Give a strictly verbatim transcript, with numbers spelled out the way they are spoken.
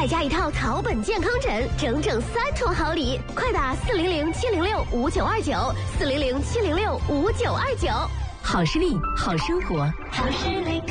再加一套草本健康枕，整整三重好礼！快打四零零七零六五九二九，四零零七零六五九二九。好视力，好生活，好视力。